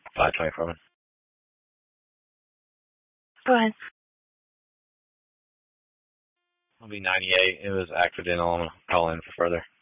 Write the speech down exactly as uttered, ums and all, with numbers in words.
five twenty-four. Go ahead. It'll be ninety-eight. It was accidental. I'm going to call in for further.